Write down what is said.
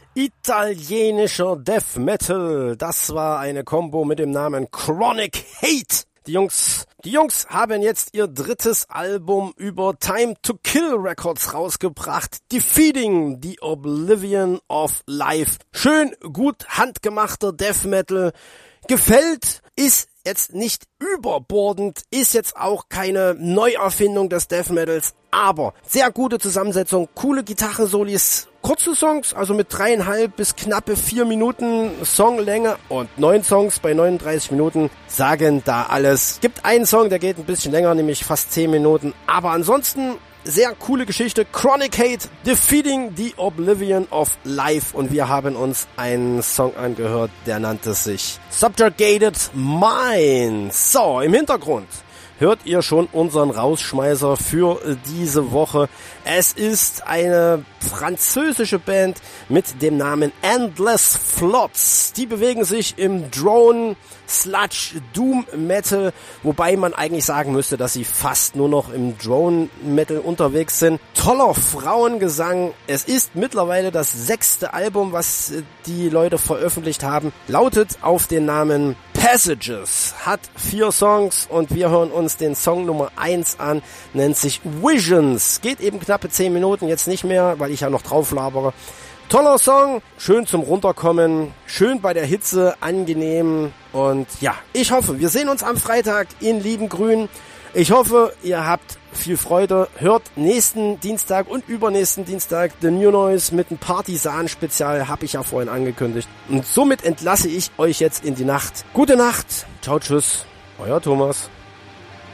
Italienischer Death Metal, das war eine Combo mit dem Namen Chronic Hate. Die Jungs haben jetzt ihr drittes Album über Time to Kill Records rausgebracht. Defeating the Oblivion of Life. Schön, gut handgemachter Death Metal. Gefällt, ist jetzt nicht überbordend, ist jetzt auch keine Neuerfindung des Death Metals, aber sehr gute Zusammensetzung, coole Gitarrensolis, kurze Songs, also mit 3,5 bis knappe 4 Minuten Songlänge und 9 Songs bei 39 Minuten sagen da alles. Gibt einen Song, der geht ein bisschen länger, nämlich fast 10 Minuten, aber ansonsten sehr coole Geschichte. Chronic Hate, Defeating the Oblivion of Life. Und wir haben uns einen Song angehört, der nannte sich Subjugated Minds. So, im Hintergrund hört ihr schon unseren Rausschmeißer für diese Woche. Es ist eine französische Band mit dem Namen Endless Flots. Die bewegen sich im Drone Sludge Doom Metal, wobei man eigentlich sagen müsste, dass sie fast nur noch im Drone Metal unterwegs sind. Toller Frauengesang. Es ist mittlerweile das 6. Album, was die Leute veröffentlicht haben. Lautet auf den Namen Passages, hat 4 Songs und wir hören uns den Song Nummer 1 an, nennt sich Visions, geht eben knappe 10 Minuten, jetzt nicht mehr, weil ich ja noch drauf labere. Toller Song, schön zum Runterkommen, schön bei der Hitze, angenehm und ja, ich hoffe, wir sehen uns am Freitag in Liebengrün. Ich hoffe, ihr habt viel Freude. Hört nächsten Dienstag und übernächsten Dienstag The New Noise mit einem Partisan-Spezial, habe ich ja vorhin angekündigt. Und somit entlasse ich euch jetzt in die Nacht. Gute Nacht. Ciao, tschüss. Euer Thomas.